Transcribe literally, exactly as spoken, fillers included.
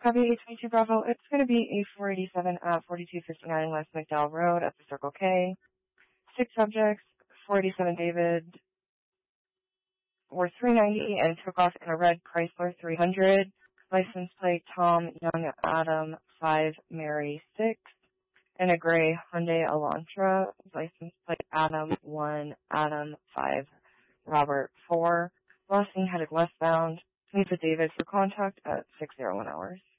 Copy eight twenty-two Bravo. It's going to be a four eighty-seven at forty-two fifty-nine West McDowell Road at the Circle K. Six subjects, four eighty-seven David, were three ninety and took off in a red Chrysler three hundred. License plate Tom Young Adam five Mary six. And a gray Hyundai Elantra. License plate Adam one Adam five Robert four. Last thing headed westbound. Meet with David for contact at six oh one hours.